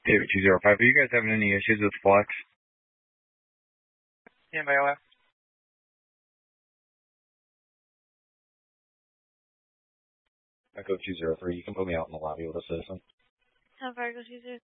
David 205. Are you guys having any issues with Flex? Anybody left? Echo 203. You can put me out in the lobby with a citizen. San Fargo 203.